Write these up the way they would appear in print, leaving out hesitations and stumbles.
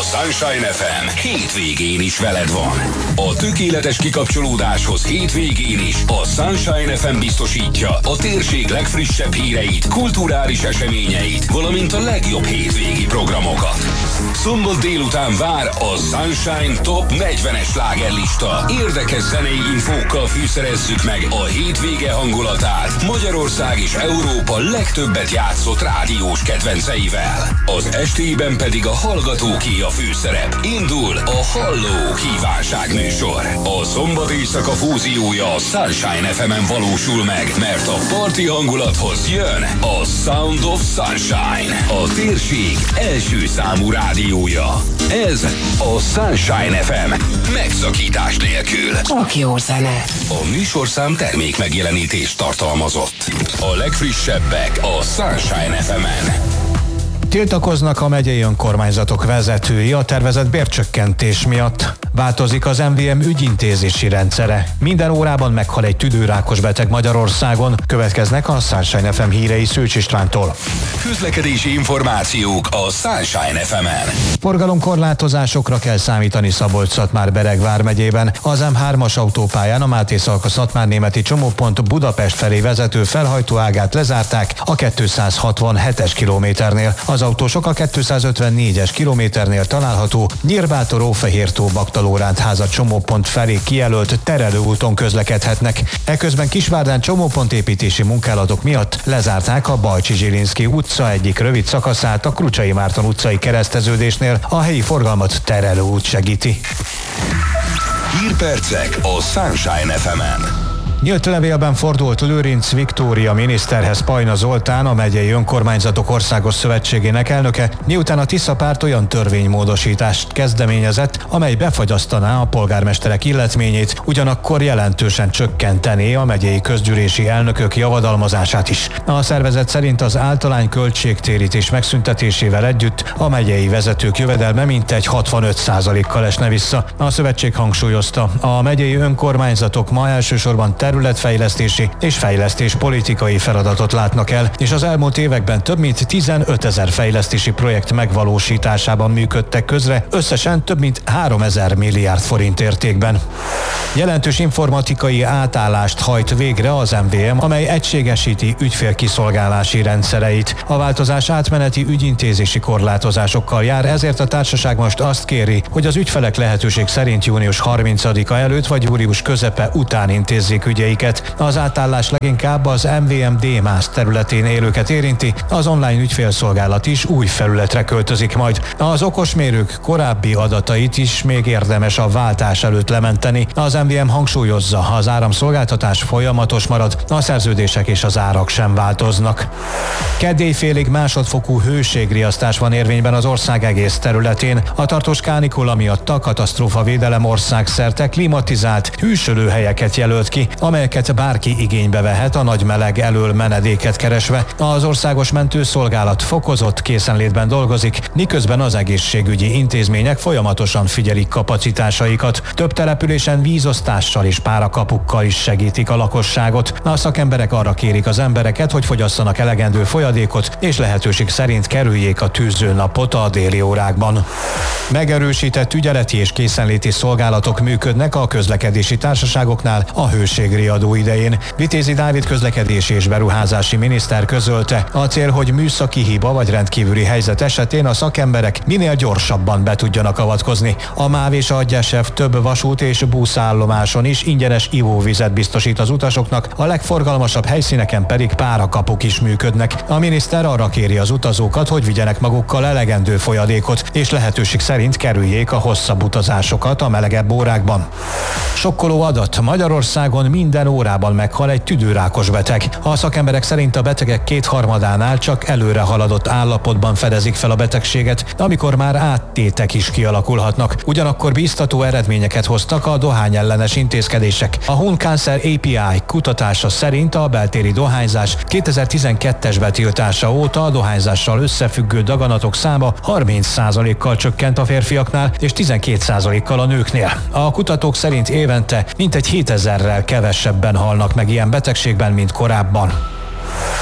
Sunshine FM hétvégén is veled van. A tökéletes kikapcsolódáshoz hétvégén is a Sunshine FM biztosítja a térség legfrissebb híreit, kulturális eseményeit, valamint a legjobb hétvégi programokat. Szombat délután vár a Sunshine Top 40-es slágerlista. Érdekes zenei infókkal fűszerezzük meg a hétvége hangulatát Magyarország és Európa legtöbbet játszott rádiós kedvenceivel. Az estében pedig a hallgatóké a főszerep. Indul a Halló kívánságműsor. A szombat éjszaka fúziója a Sunshine FM-en valósul meg, mert a parti hangulathoz jön a Sound of Sunshine, a térség első számú rádiója. Ez a Sunshine FM, megszakítás nélkül. Csak jó zene. A műsorszám termék megjelenítést tartalmazott. A legfrissebbek a Sunshine FM-en. Tiltakoznak a megyei önkormányzatok vezetői a tervezett bércsökkentés miatt. Változik az MVM ügyintézési rendszere. Minden órában meghal egy tüdőrákos beteg Magyarországon. Következnek a Sunshine FM hírei Szőcs Istvántól. Közlekedési információk a Sunshine FM-en. Forgalomkorlátozásokra kell számítani Szabolcs-Szatmár-Bereg vármegyében. Az M3-as autópályán a Máté-Szalka-Szatmár-Németi csomópont Budapest felé vezető felhajtóágát lezárták a 267-es kilométernél. Az autósok a 254-es kilométernél található Nyírbátor-Ófehértó-Baktalóránt-háza csomópont felé kijelölt terelőúton közlekedhetnek. Eközben Kisvárdán csomópontépítési munkálatok miatt lezárták a Bajcsi-Zsilinszky utca egyik rövid szakaszát a Krucsai Márton utcai kereszteződésnél. A helyi forgalmat terelőút segíti. Hírpercek a Sunshine FM-en. Nyílt levélben fordult Lőrinc Viktória miniszterhez Pajna Zoltán, a megyei önkormányzatok országos szövetségének elnöke, miután a Tisza párt olyan törvénymódosítást kezdeményezett, amely befagyasztaná a polgármesterek illetményét, ugyanakkor jelentősen csökkentené a megyei közgyűlési elnökök javadalmazását is. A szervezet szerint az általány költségtérítés megszüntetésével együtt a megyei vezetők jövedelme mintegy 65%-kal esne vissza. A szövetség hangsúlyozta, a megyei önkormányzatok ma elsősorban területfejlesztési és fejlesztés politikai feladatot látnak el, és az elmúlt években több mint 15 000 fejlesztési projekt megvalósításában működtek közre, összesen több mint 3 000 milliárd forint értékben. Jelentős informatikai átállást hajt végre az MVM, amely egységesíti ügyfélkiszolgálási rendszereit. A változás átmeneti ügyintézési korlátozásokkal jár, ezért a társaság most azt kéri, hogy az ügyfelek lehetőség szerint június 30-a előtt vagy július közepe után intézzék ügyeiket. Az átállás leginkább az MVM D-MÁSZ területén élőket érinti, az online ügyfélszolgálat is új felületre költözik majd. Az okosmérők korábbi adatait is még érdemes a váltás előtt lementeni. Az MVM hangsúlyozza, az áramszolgáltatás folyamatos marad, a szerződések és az árak sem változnak. Kedd éjfélig másodfokú hőségriasztás van érvényben az ország egész területén. A tartós kánikula miatt a katasztrófavédelem országszerte klimatizált hűsölőhelyeket jelölt ki, amelyeket bárki igénybe vehet a nagy meleg elől menedéket keresve. Az országos mentőszolgálat fokozott készenlétben dolgozik, miközben az egészségügyi intézmények folyamatosan figyelik kapacitásaikat. Több településen vízosztással és párakapukkal is segítik a lakosságot. A szakemberek arra kérik az embereket, hogy fogyasszanak elegendő folyadékot, és lehetőség szerint kerüljék a tűzőnapot a déli órákban. Megerősített ügyeleti és készenléti szolgálatok működnek a közlekedési társaságoknál a hőségriadó idején. Vitézi Dávid közlekedési és beruházási miniszter közölte, a cél, hogy műszaki hiba vagy rendkívüli helyzet esetén a szakemberek minél gyorsabban be tudjanak avatkozni. A MÁV és a GYESEV több vasút és buszállomáson is ingyenes ivóvizet biztosít az utasoknak, a legforgalmasabb helyszíneken pedig párakapuk is működnek. A miniszter arra kéri az utazókat, hogy vigyenek magukkal elegendő folyadékot, és lehetőség szerint kerüljék a hosszabb utazásokat a melegebb órákban. Sokkoló adat: Magyarországon minden órában meghal egy tüdőrákos beteg. A szakemberek szerint a betegek 2/3-ánál csak előre haladott állapotban fedezik fel a betegséget, amikor már áttétek is kialakulhatnak. Ugyanakkor biztató eredményeket hoztak a dohányellenes intézkedések. A Hun Cancer API kutatása szerint a beltéri dohányzás 2012-es betiltása óta a dohányzással összefüggő daganatok száma 30%-kal csökkent a férfiaknál és 12%-kal a nőknél. A kutatók szerint évente mintegy 7000-rel kevesebben halnak meg ilyen betegségben, mint korábban.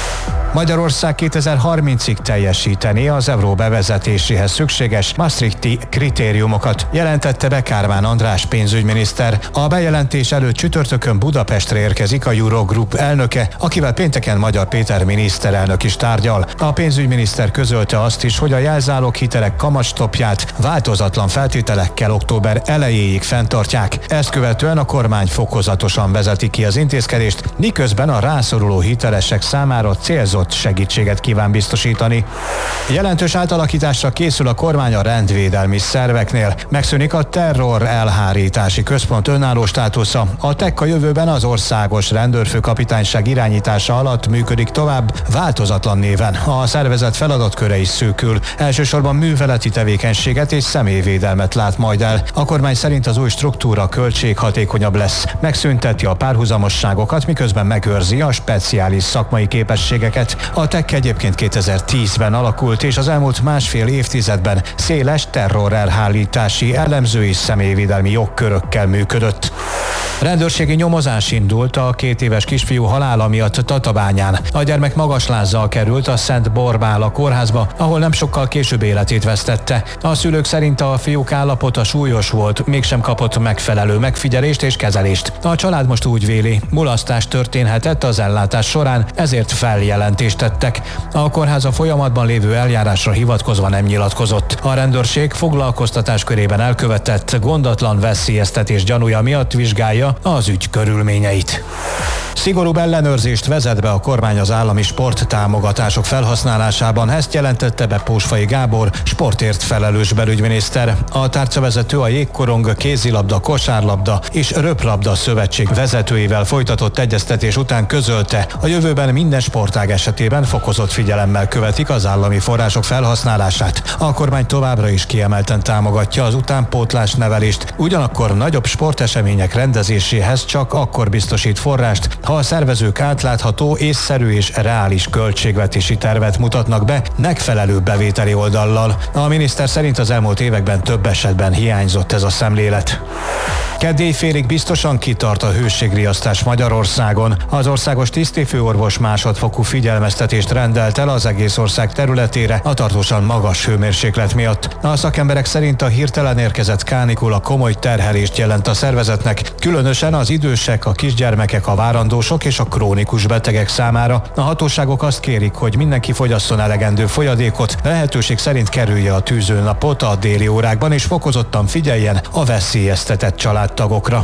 Magyarország 2030-ig teljesíteni az euró bevezetéséhez szükséges maastrichti kritériumokat, jelentette be Kármán András pénzügyminiszter. A bejelentés előtt csütörtökön Budapestre érkezik a Eurogroup elnöke, akivel pénteken Magyar Péter miniszterelnök is tárgyal. A pénzügyminiszter közölte azt is, hogy a jelzáloghitelek kamatstopját változatlan feltételekkel október elejéig fenntartják. Ezt követően a kormány fokozatosan vezeti ki az intézkedést, miközben a rászoruló hitelesek számára célzott segítséget kíván biztosítani. Jelentős átalakításra készül a kormány a rendvédelmi szerveknél. Megszűnik a terror elhárítási központ önálló státusza. A TEK a jövőben az országos rendőrfőkapitányság irányítása alatt működik tovább, változatlan néven. A szervezet feladatköre is szűkül. Elsősorban műveleti tevékenységet és személyvédelmet lát majd el. A kormány szerint az új struktúra költséghatékonyabb lesz. Megszünteti a párhuzamosságokat, miközben megőrzi a speciális szakmai képességeket. A TEK egyébként 2010-ben alakult, és az elmúlt másfél évtizedben széles terrorelhárítási, elemző és személyvédelmi jogkörökkel működött. Rendőrségi nyomozás indult a 2 éves kisfiú halála miatt Tatabányán. A gyermek magaslázzal került a Szent Borbála kórházba, ahol nem sokkal később életét vesztette. A szülők szerint a fiúk állapota súlyos volt, mégsem kapott megfelelő megfigyelést és kezelést. A család most úgy véli, mulasztás történhetett az ellátás során, ezért feljelentést tettek. A kórház a folyamatban lévő eljárásra hivatkozva nem nyilatkozott. A rendőrség foglalkoztatás körében elkövetett gondatlan veszélyeztetés gyanúja miatt vizsgálja az ügy körülményeit. Szigorúbb ellenőrzést vezet be a kormány az állami sporttámogatások felhasználásában, ezt jelentette be Pósfai Gábor, sportért felelős belügyminiszter. A tárcavezető a jégkorong, kézilabda, kosárlabda és röplabda szövetség vezetőivel folytatott egyeztetés után közölte, a jövőben minden sportág esetében fokozott figyelemmel követik az állami források felhasználását. A kormány továbbra is kiemelten támogatja az utánpótlás nevelést, ugyanakkor nagyobb sportesemények rendezéséhez csak akkor biztosít forrást, ha a szervezők átlátható, észszerű és reális költségvetési tervet mutatnak be megfelelő bevételi oldallal. A miniszter szerint az elmúlt években több esetben hiányzott ez a szemlélet. Kedd éjfélig biztosan kitart a hőségriasztás Magyarországon. Az országos tisztifőorvos másodfokú figyelmeztetést rendelt el az egész ország területére a tartósan magas hőmérséklet miatt. A szakemberek szerint a hirtelen érkezett kánikula komoly terhelést jelent a szervezetnek, különösen az idősek, a kisgyermekek, a várandósok és a krónikus betegek számára. A hatóságok azt kérik, hogy mindenki fogyasszon elegendő folyadékot, lehetőség szerint kerülje a tűzőnapot a déli órákban és fokozottan figyeljen a veszélyeztetett családtagokra.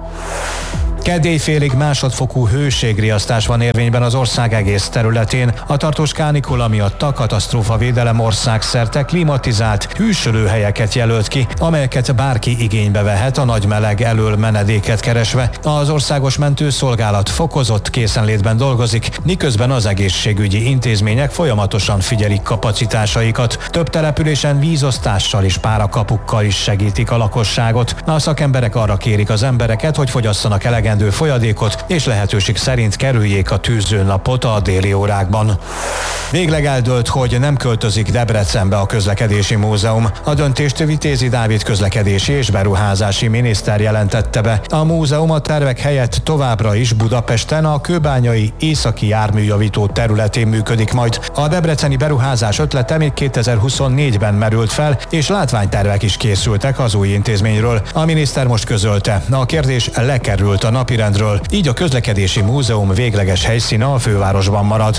Kedd éjfélig másodfokú hőségriasztás van érvényben az ország egész területén. A tartós kánikula miatt a katasztrófavédelem országszerte klimatizált hűsölőhelyeket jelölt ki, amelyeket bárki igénybe vehet a nagy meleg elől menedéket keresve. Az országos mentőszolgálat fokozott készenlétben dolgozik, miközben az egészségügyi intézmények folyamatosan figyelik kapacitásaikat. Több településen vízosztással és párakapukkal is segítik a lakosságot. A szakemberek arra kérik az embereket, hogy fogyasszanak elegendő folyadékot, és lehetőség szerint kerüljék a tűzőnapot a déli órákban. Végleg eldőlt, hogy nem költözik Debrecenbe a közlekedési múzeum. A döntést Vitézi Dávid közlekedési és beruházási miniszter jelentette be. A múzeum a tervek helyett továbbra is Budapesten a kőbányai északi járműjavító területén működik majd. A debreceni beruházás ötlete még 2024-ben merült fel, és látványtervek is készültek az új intézményről. A miniszter most közölte, a kérdés lekerült a napirendről, így a közlekedési múzeum végleges helyszíne a fővárosban marad.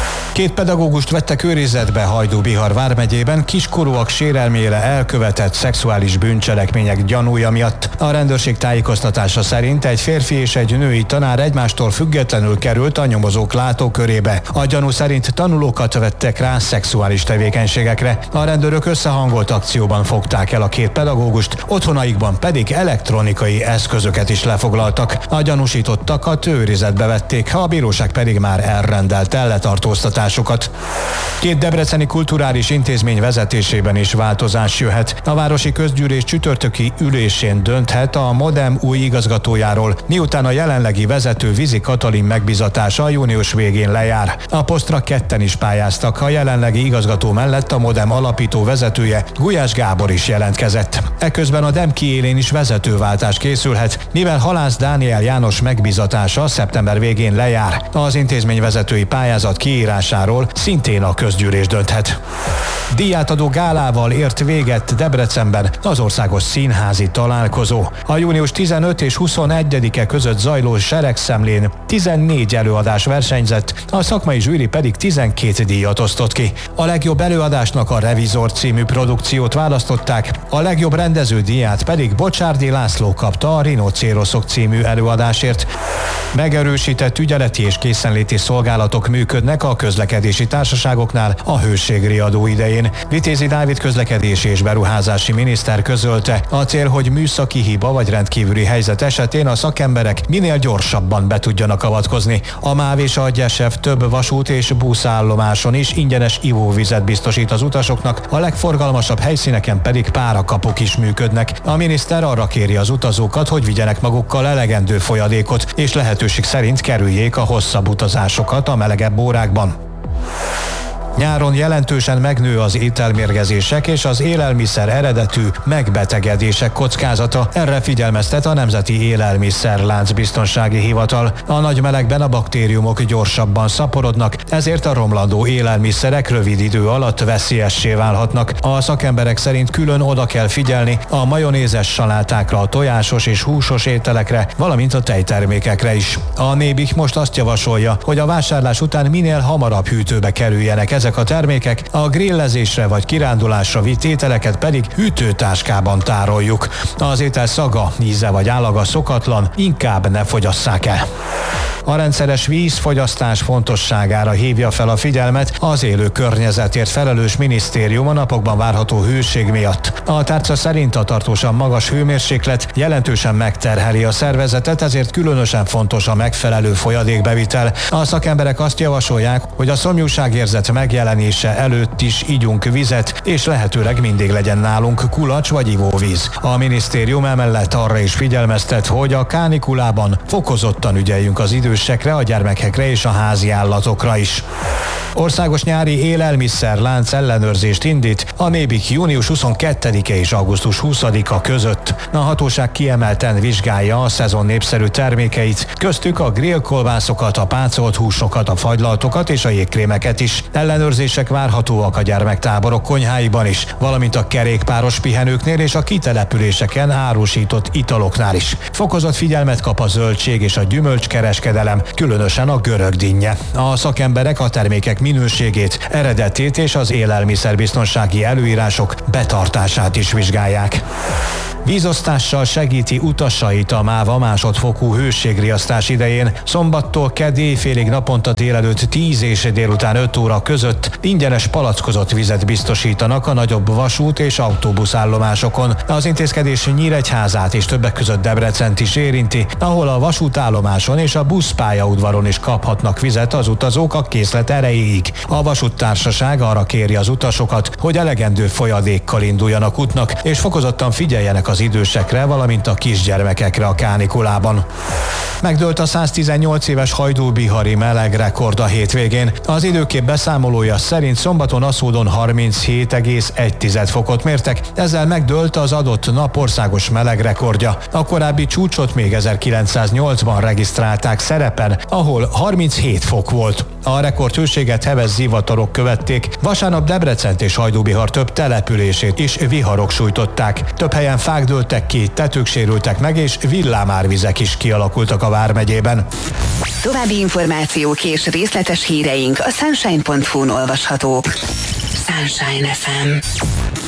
2 pedagógust vettek őrizetbe Hajdú-Bihar vármegyében kiskorúak sérelmére elkövetett szexuális bűncselekmények gyanúja miatt. A rendőrség tájékoztatása szerint egy férfi és egy női tanár egymástól függetlenül került a nyomozók látókörébe. A gyanú szerint tanulókat vettek rá szexuális tevékenységekre. A rendőrök összehangolt akcióban fogták el a 2 pedagógust, otthonaikban pedig elektronikai eszközöket is lefoglaltak. A gyanúsítottakat őrizetbe vették, a bíróság pedig már elrendelte letartóztatásukat. 2 debreceni kulturális intézmény vezetésében is változás jöhet. A városi közgyűlés csütörtöki ülésén dönthet a Modem új igazgatójáról, miután a jelenlegi vezető Vizi Katalin megbízatása június végén lejár. A posztra 2-en is pályáztak, a jelenlegi igazgató mellett a Modem alapító vezetője Gulyás Gábor is jelentkezett. Eközben a DEM kiélén is vezetőváltás készülhet, mivel Halász Dániel János megbízatása szeptember végén lejár. Az intézményvezetői pályázat kiírásáról szintén a közgyűlés dönthet. Díjátadó gálával ért véget Debrecenben az országos színházi találkozó. A június 15 és 21-e között zajló seregszemlén 14 előadás versenyzett, a szakmai zsűri pedig 12 díjat osztott ki. A legjobb előadásnak a Revizor című produkciót választották, a legjobb rendező díját pedig Bocsárdi László kapta a Rinocéroszok című előadásért. Megerősített ügyeleti és készenléti szolgálatok működnek a közlekedési társaságoknál a hőségriadó idején. Vitézi Dávid közlekedési és beruházási miniszter közölte, a cél, hogy műszaki hiba vagy rendkívüli helyzet esetén a szakemberek minél gyorsabban be tudjanak avatkozni. A MÁV és a GYESEV több vasút és buszállomáson is ingyenes ivóvizet biztosít az utasoknak, a legforgalmasabb helyszíneken pedig párakapuk is működnek. A miniszter arra kéri az utazókat, hogy vigyenek magukkal elegendő folyadékot, és lehetőség szerint kerüljék a hosszabb utazásokat a melegebb órákban. Nyáron jelentősen megnő az ételmérgezések és az élelmiszer eredetű megbetegedések kockázata. Erre figyelmeztet a Nemzeti Élelmiszerlánc Biztonsági Hivatal. A nagy melegben a baktériumok gyorsabban szaporodnak, ezért a romlandó élelmiszerek rövid idő alatt veszélyessé válhatnak. A szakemberek szerint külön oda kell figyelni a majonézes salátákra, a tojásos és húsos ételekre, valamint a tejtermékekre is. A Nébik most azt javasolja, hogy a vásárlás után minél hamarabb hűtőbe kerüljenek ezek a termékek, a grillezésre vagy kirándulásra vitt ételeket pedig hűtőtáskában tároljuk. Az étel szaga, íze vagy állaga szokatlan, inkább ne fogyasszák el. A rendszeres vízfogyasztás fontosságára hívja fel a figyelmet az élő környezetért felelős minisztérium a napokban várható hőség miatt. A tárca szerint a tartósan magas hőmérséklet jelentősen megterheli a szervezetet, ezért különösen fontos a megfelelő folyadékbevitel. A szakemberek azt javasolják, hogy a szomjúságérzet megjelenése előtt is igyunk vizet, és lehetőleg mindig legyen nálunk kulacs vagy ivóvíz. A minisztérium emellett arra is figyelmeztet, hogy a kánikulában fokozottan ügyeljünk az idősekre, a gyermekekre és a házi állatokra is. Országos nyári élelmiszerlánc ellenőrzést indít a Nébik június 22-e és augusztus 20-a között. A hatóság kiemelten vizsgálja a szezon népszerű termékeit, köztük a grillkolbászokat, a pácolt húsokat, a fagylaltokat és a jégkrémeket is. Ellenőrzések várhatóak a gyermektáborok konyháiban is, valamint a kerékpáros pihenőknél és a kitelepüléseken árusított italoknál is. Fokozott figyelmet kap a zöldség és a gyümölcskereskedelem, különösen a görög dinnye. A szakemberek a termékek minőségét, eredetét és az élelmiszerbiztonsági előírások betartását is vizsgálják. Vízosztással segíti utasait a MÁV a másodfokú hőségriasztás idején. Szombattól kedd éjfélig naponta délelőtt 10 és délután 5 óra között ingyenes palackozott vizet biztosítanak a nagyobb vasút és autóbuszállomásokon. Az intézkedés Nyíregyházát és többek között Debrecent is érinti, ahol a vasútállomáson és a buszpályaudvaron is kaphatnak vizet az utazók a készlet erejéig. A vasúttársaság arra kéri az utasokat, hogy elegendő folyadékkal induljanak útnak, és fokozottan figyeljenek az idősekre, valamint a kisgyermekekre a kánikulában. Megdőlt a 118 éves hajdúbihari melegrekord a hétvégén. Az időkép beszámolója szerint szombaton Aszódon 37,1 fokot mértek, ezzel megdőlt az adott nap országos melegrekordja. A korábbi csúcsot még 1908-ban regisztrálták Szerepen, ahol 37 fok volt. A rekordhőséget heves zivatarok követték, vasárnap Debrecent és Hajdúbihar több települését is viharok sújtották. Több helyen fák dőltek ki, tetők sérültek meg, és villámárvizek is kialakultak a vármegyében. További információk és részletes híreink a sunshine.hu-n olvashatók. Sunshine FM.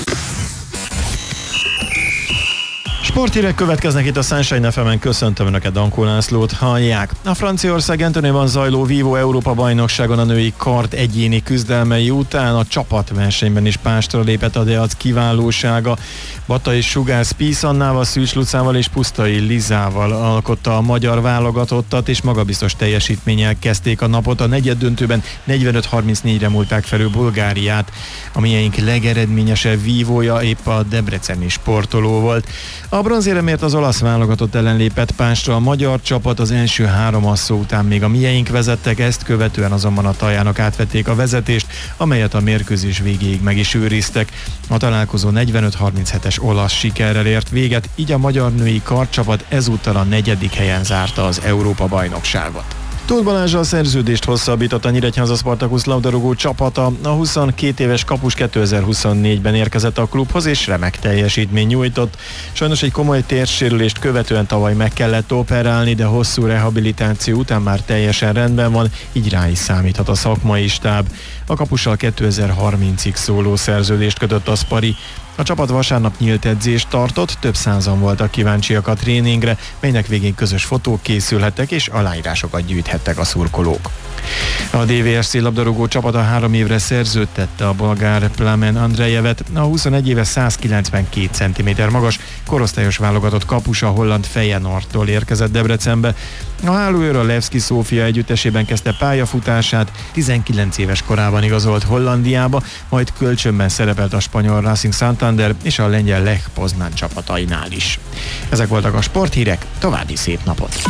Sporthírek következnek itt a Sunshine FM-en, köszöntöm Önöket, Dankó Lászlót hallják. A Franciaország Antonyban zajló Vívó Európa-bajnokságon a női kard egyéni küzdelmei után a csapatversenyben is pástra lépett a Deac kiválósága. Bata és Sugár Spisz Annával, Szűcs Lucával és Pusztai Lizával alkotta a magyar válogatottat, és magabiztos teljesítménnyel kezdték a napot. A negyeddöntőben 45-34-re múlták felül Bulgáriát. A miénk legeredményesebb vívója épp a debreceni sportoló volt. A bronzéremért az olasz válogatott ellen lépett pánsra a magyar csapat, az első 3 asszó után még a mieink vezettek, ezt követően azonban a Tajának átvették a vezetést, amelyet a mérkőzés végéig meg is őriztek. A találkozó 45-37-es olasz sikerrel ért véget, így a magyar női kardcsapat ezúttal a 4. helyen zárta az Európa-bajnokságot. Tóth Balázssal szerződést hosszabbított a Nyíregyháza Spartacus labdarúgó csapata. A 22 éves kapus 2024-ben érkezett a klubhoz, és remek teljesítmény nyújtott. Sajnos egy komoly térsérülést követően tavaly meg kellett operálni, de hosszú rehabilitáció után már teljesen rendben van, így rá is számíthat a szakmai stáb. A kapussal 2030-ig szóló szerződést kötött a Spari. A csapat vasárnap nyílt edzést tartott, több százan voltak kíváncsiak a tréningre, melynek végén közös fotók készülhettek és aláírásokat gyűjthettek a szurkolók. A DVSC labdarúgó csapata 3 évre szerződtette a bolgár Plamen Andrejevet, a 21 éves 192 cm magas, korosztályos válogatott kapus a holland Feyenoordtól érkezett Debrecenbe. A hálóőr a Levski Szófia együttesében kezdte pályafutását, 19 éves korában igazolt Hollandiába, majd kölcsönben szerepelt a spanyol Racing Santander és a lengyel Lech Poznan csapatainál is. Ezek voltak a sporthírek, további szép napot!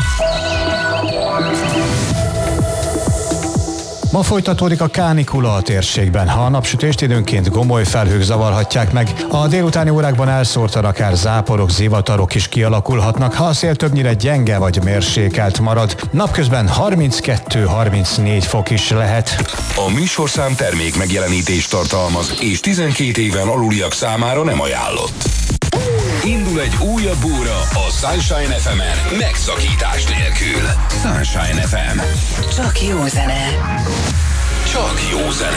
Ma folytatódik a kánikula a térségben. Ha a napsütést időnként gomoly felhők zavarhatják meg, a délutáni órákban elszórtan akár záporok, zivatarok is kialakulhatnak, ha a szél többnyire gyenge vagy mérsékelt marad. Napközben 32-34 fok is lehet. A műsorszám termék megjelenítést tartalmaz, és 12 éven aluliak számára nem ajánlott. Indul egy újabb óra a Sunshine FM-en, megszakítás nélkül. Sunshine FM. Csak jó zene. Csak jó zene.